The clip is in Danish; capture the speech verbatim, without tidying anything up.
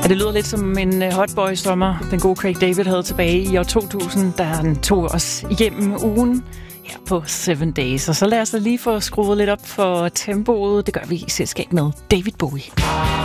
Og det lyder lidt som en hotboy-sommer, den gode Craig David havde tilbage i år to tusind, da han tog os igennem ugen her på Seven Days. Og så lad os lige få skruet lidt op for tempoet. Det gør vi i selskab med David Bowie.